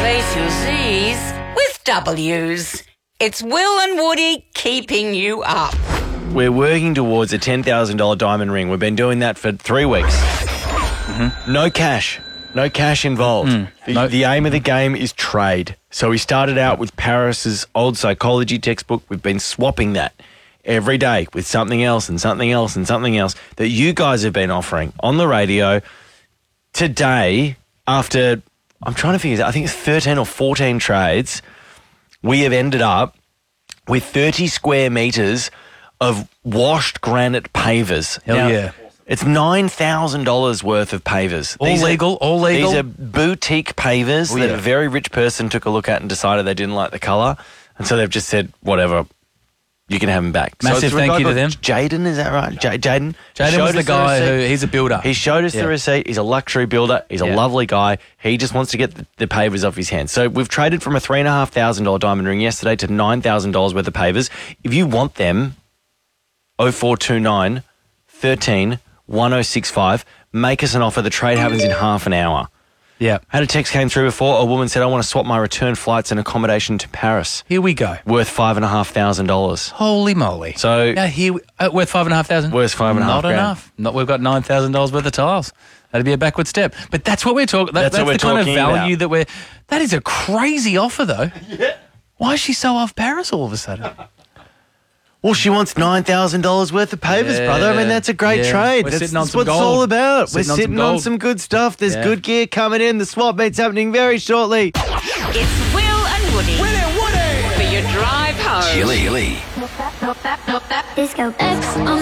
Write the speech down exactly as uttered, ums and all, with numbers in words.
Replace your Z's with W's. It's Will and Woody keeping you up. We're working towards a ten thousand dollars diamond ring. We've been doing that for three weeks. Mm-hmm. No cash. No cash involved. Mm, the, no. the aim of the game is trade. So we started out with Paris's old psychology textbook. We've been swapping that every day with something else and something else and something else that you guys have been offering on the radio. Today, after, I'm trying to figure this out, I think it's thirteen or fourteen trades, we have ended up with thirty square metres of washed granite pavers. Hell now, yeah. It's nine thousand dollars worth of pavers. All these legal, are, all legal. These are boutique pavers oh, that yeah. a very rich person took a look at and decided they didn't like the colour. And so they've just said, whatever, you can have them back. Massive so thank you to them. Jaden, is that right? J- Jaden? Jaden was the guy the who, he's a builder. He showed us yeah. the receipt. He's a luxury builder. He's a yeah. lovely guy. He just wants to get the, the pavers off his hands. So we've traded from a three thousand five hundred dollars diamond ring yesterday to nine thousand dollars worth of pavers. If you want them, oh four two nine, one three, one oh six five, make us an offer. The trade happens in half an hour. Yeah. Had a text came through before. A woman said, I want to swap my return flights and accommodation to Paris. Here we go. Worth five and a half thousand dollars. Holy moly. So now here, we, uh, worth five and a half thousand? Worth five and a half Not grand. enough. Not, we've got nine thousand dollars worth of tiles. That'd be a backward step. But that's what we're talking that, That's, that's what the we're kind of value about. that we're... That is a crazy offer, though. Yeah. Why is she so off Paris all of a sudden? Well, she wants nine thousand dollars worth of pavers, yeah, brother. I mean, that's a great yeah. trade. We're that's sitting on that's some what it's gold. all about. Sitting We're on sitting some on gold. some good stuff. There's Yeah. good gear coming in. The swap meet's happening very shortly. It's Will and Woody. Will and Woody. For your drive home. Chilly. Disco. X on